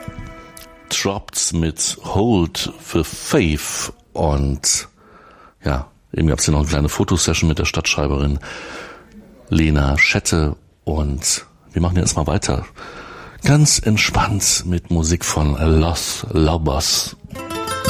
Dropped mit Hold the Faith und ja, eben gab es hier noch eine kleine Fotosession mit der Stadtschreiberin Lena Schette und wir machen jetzt mal weiter. Ganz entspannt mit Musik von Los Lobos.